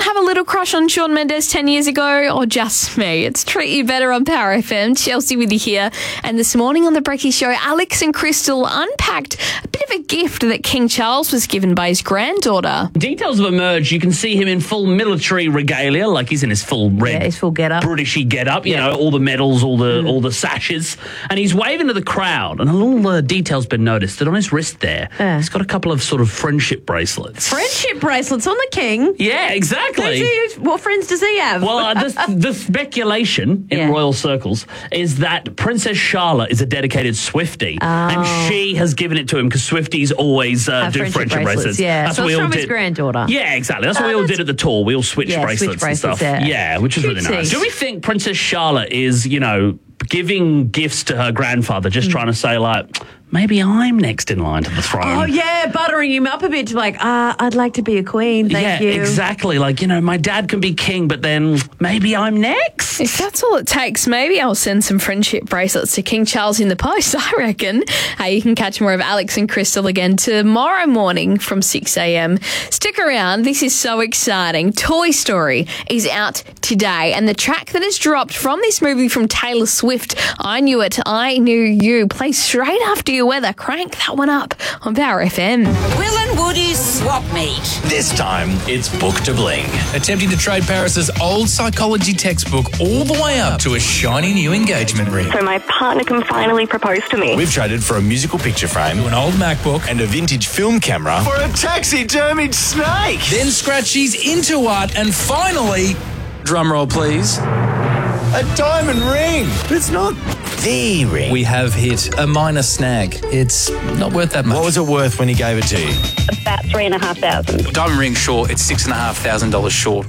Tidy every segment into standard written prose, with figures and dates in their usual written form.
have a little crush on Shawn Mendes 10 years ago, or just me? It's Treat You Better on Power FM. Chelsea with you here. And this morning on The Brekkie Show, Alex and Crystal unpacked a bit of a gift that King Charles was given by his granddaughter. Details have emerged. You can see him in full military regalia, like he's in his full red, his full get-up. Britishy get-up, you know, all the medals, all the sashes. And he's waving to the crowd, and a little detail's been noticed that on his wrist there, he's got a couple of sort of friendship bracelets. Friendship bracelets on the king? Yeah, exactly. What friends does he have? Well, the speculation in royal circles is that Princess Charlotte is a dedicated Swiftie, and she has given it to him because Swifties always do friendship bracelets. Yeah, that's so what it's we all from did. his granddaughter. Yeah, exactly. That's what we all did at the tour. We all switched bracelets and stuff. Yeah, which is really nice. Do we think Princess Charlotte is, giving gifts to her grandfather, just trying to say, like, maybe I'm next in line to the throne? Oh, yeah, buttering him up a bit to like, I'd like to be a queen, thank you. Yeah, exactly. Like, my dad can be king, but then maybe I'm next. If that's all it takes, maybe I'll send some friendship bracelets to King Charles in the post, I reckon. You can catch more of Alex and Crystal again tomorrow morning from 6 a.m. Stick around. This is so exciting. Toy Story is out today, and the track that is dropped from this movie from Taylor Swift, I Knew It, I Knew You, plays straight after your weather. Crank that one up on Power FM. Will and Woody's swap meet. This time, it's Book to Bling. Attempting to trade Paris's old psychology textbook all the way up to a shiny new engagement ring. So my partner can finally propose to me. We've traded for a musical picture frame, To an old MacBook. and a vintage film camera for a taxidermied snake. Then Scratchy's into art, and finally, drumroll please, A diamond ring. But it's not the ring. we have hit a minor snag. It's not worth that much. What was it worth when he gave it to you? About $3,500. Diamond ring short, it's $6,500 short.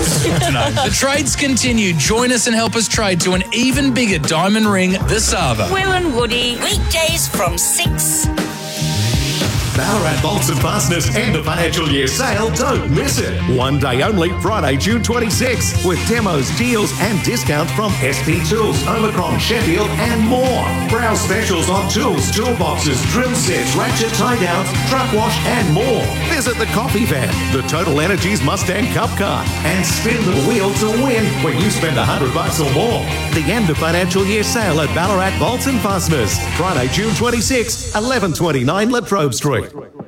The trades continue. Join us and help us trade to an even bigger diamond ring, the Sava. Will and Woody, weekdays from 6. Ballarat Bolts and Fasteners end of financial year sale. Don't miss it. One day only, Friday, June 26th, with demos, deals, and discounts from SP Tools, Omicron, Sheffield, and more. Browse specials on tools, toolboxes, drill sets, ratchet tie downs, truck wash, and more. Visit the Coffee Van, the Total Energies Mustang Cup Car, and spin the wheel to win when you spend $100 or more. The end of financial year sale at Ballarat Bolts and Fasteners. Friday, June 26th, 1129 Latrobe Street.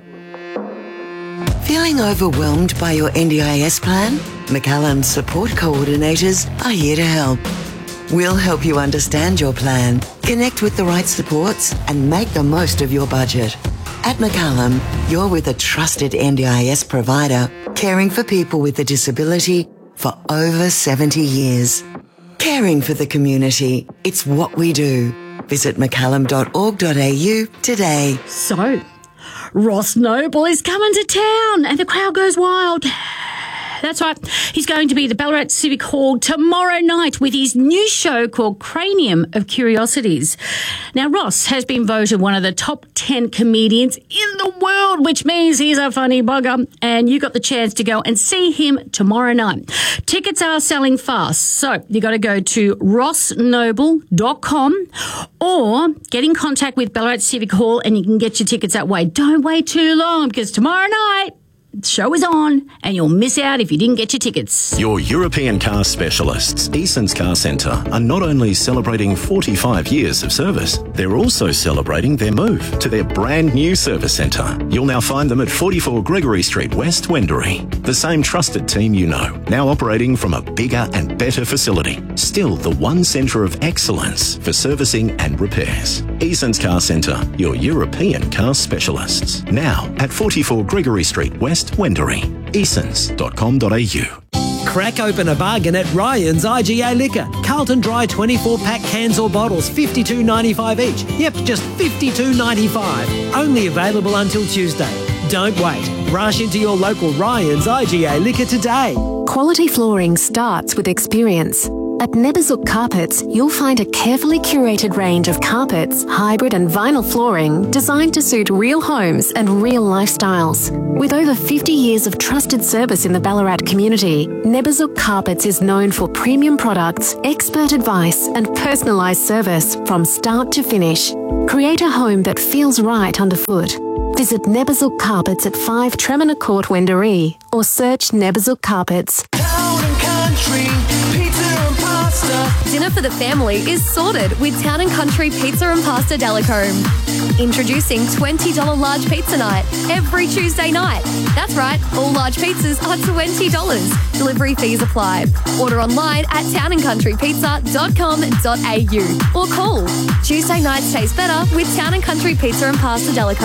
Feeling overwhelmed by your NDIS plan? McCallum's support coordinators are here to help. We'll help you understand your plan, connect with the right supports, and make the most of your budget. At McCallum, you're with a trusted NDIS provider, caring for people with a disability for over 70 years. Caring for the community, it's what we do. Visit mccallum.org.au today. So, Ross Noble is coming to town and the crowd goes wild. That's right. He's going to be at the Ballarat Civic Hall tomorrow night with his new show called Cranium of Curiosities. Now, Ross has been voted one of the top 10 comedians in the world, which means he's a funny bugger. And you got the chance to go and see him tomorrow night. Tickets are selling fast. So you got to go to rossnoble.com or get in contact with Ballarat Civic Hall and you can get your tickets that way. Don't wait too long because tomorrow night, the show is on and you'll miss out if you didn't get your tickets. Your European car specialists, Eason's Car Centre, are not only celebrating 45 years of service, they're also celebrating their move to their brand new service centre. You'll now find them at 44 Gregory Street, West Wendouree. The same trusted team you know, now operating from a bigger and better facility. Still the one centre of excellence for servicing and repairs. Eason's Car Centre, your European car specialists. Now at 44 Gregory Street, West Wendouree. Easons.com.au. Crack open a bargain at Ryan's IGA Liquor. Carlton Dry 24-pack cans or bottles, $52.95 each. Yep, just $52.95. Only available until Tuesday. Don't wait. Rush into your local Ryan's IGA Liquor today. Quality flooring starts with experience. At Neberzuk Carpets, you'll find a carefully curated range of carpets, hybrid and vinyl flooring designed to suit real homes and real lifestyles. With over 50 years of trusted service in the Ballarat community, Neberzuk Carpets is known for premium products, expert advice and personalised service from start to finish. Create a home that feels right underfoot. Visit Neberzuk Carpets at 5 Tremina Court, Wendouree, or search Neberzuk Carpets. Country Pizza and Pasta. Dinner for the family is sorted with Town and Country Pizza and Pasta Delacombe. Introducing $20 large pizza night every Tuesday night. That's right, all large pizzas are $20. Delivery fees apply. Order online at townandcountrypizza.com.au or call. Tuesday nights taste better with Town and Country Pizza and Pasta Delacombe.